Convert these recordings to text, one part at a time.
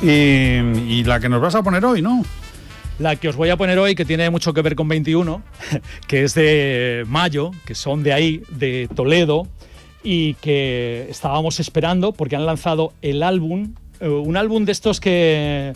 Y la que nos vas a poner hoy, ¿no? La que os voy a poner hoy, que tiene mucho que ver con 21, que es de Mayo, que son de ahí, de Toledo, y que estábamos esperando porque han lanzado el álbum, un álbum de estos que...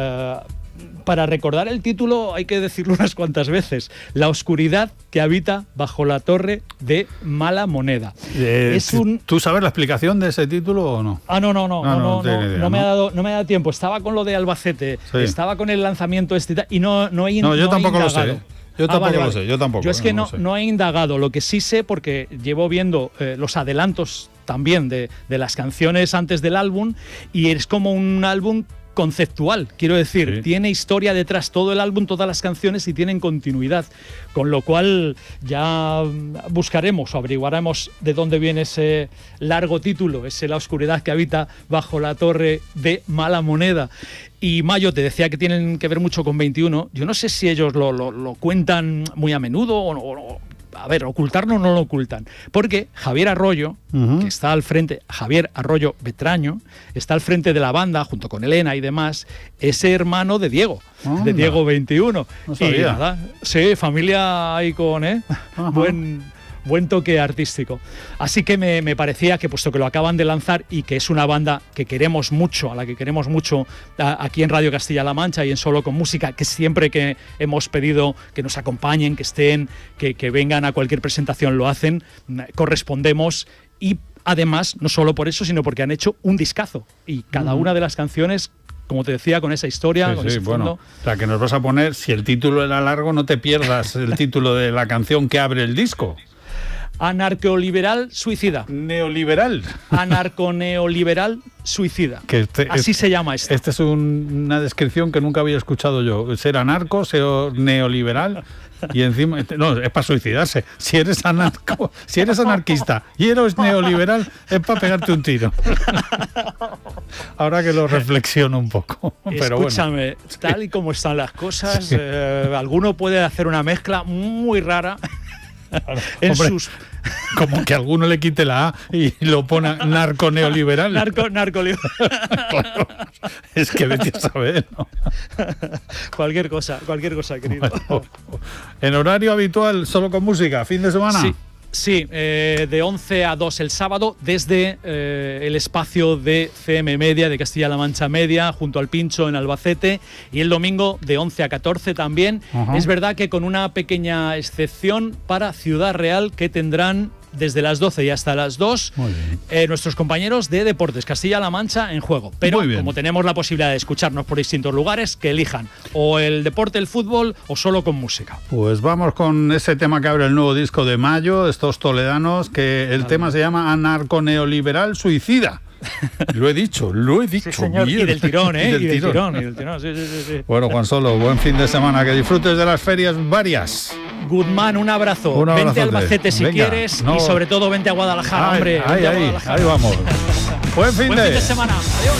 para recordar el título hay que decirlo unas cuantas veces: La oscuridad que habita bajo la torre de Mala Moneda. ¿Tú sabes la explicación de ese título o no? No me ha dado tiempo. Estaba con lo de Albacete, estaba con el lanzamiento y no he indagado. Yo tampoco lo sé. Yo es que no he indagado. Lo que sí sé, porque llevo viendo los adelantos también de las canciones antes del álbum, y es como un álbum conceptual, quiero decir, tiene historia detrás, todo el álbum, todas las canciones, y tienen continuidad, con lo cual ya buscaremos o averiguaremos de dónde viene ese largo título, La oscuridad que habita bajo la torre de Mala Moneda. Y Mayo, te decía que tienen que ver mucho con 21, yo no sé si ellos lo cuentan muy a menudo o a ver, ocultarlo no lo ocultan, porque Javier Arroyo, que está al frente, Javier Arroyo Betraño, está al frente de la banda, junto con Elena y demás, es hermano de Diego, de Diego 21. No sabía. Y nada, sí, familia ahí con buen toque artístico. Así que me parecía que, puesto que lo acaban de lanzar y que es una banda que queremos mucho, a la que queremos mucho aquí en Radio Castilla-La Mancha y en Solo con Música, que siempre que hemos pedido que nos acompañen, que estén, que vengan a cualquier presentación lo hacen, correspondemos. Y además, no solo por eso, sino porque han hecho un discazo. Y cada una de las canciones, como te decía, con esa historia, con ese fondo. La que nos vas a poner, si el título era largo, no te pierdas el título de la canción que abre el disco. Anarcoliberal suicida. Neoliberal. Anarconeoliberal suicida. Así se llama esto. Esta es una descripción que nunca había escuchado yo. Ser anarco, ser neoliberal y encima... No, es para suicidarse. Si eres anarco, si eres anarquista y eres neoliberal, es para pegarte un tiro. Ahora que lo reflexiono un poco. Pero escúchame, tal y como están las cosas, alguno puede hacer una mezcla muy rara. Como que alguno le quite la A y lo pone narco-neoliberal. Narco-neoliberal. Claro. Es que vete a saber, ¿no? Cualquier cosa, querido. Bueno, en horario habitual, Solo con Música, fin de semana. Sí, de 11 a 2 el sábado, desde el espacio de CM Media, de Castilla-La Mancha Media, junto al Pincho en Albacete, y el domingo de 11 a 14 también. Es verdad que con una pequeña excepción para Ciudad Real, que tendrán desde las 12 y hasta las 2 nuestros compañeros de Deportes Castilla-La Mancha en juego. Pero como tenemos la posibilidad de escucharnos por distintos lugares, que elijan o el deporte, el fútbol, o Solo con Música. Pues vamos con ese tema que abre el nuevo disco de Mayo, estos toledanos, que el tema se llama Anarconeoliberal Suicida. Lo he dicho. Sí, señor. Y del tirón, ¿eh? Y del tirón. Sí. Bueno, Juan Solo, buen fin de semana, que disfrutes de las ferias varias. Guzmán, un abrazo. Vente a Albacete si quieres, y sobre todo vente a Guadalajara, hombre. Ahí vamos. Buen fin de semana. Adiós.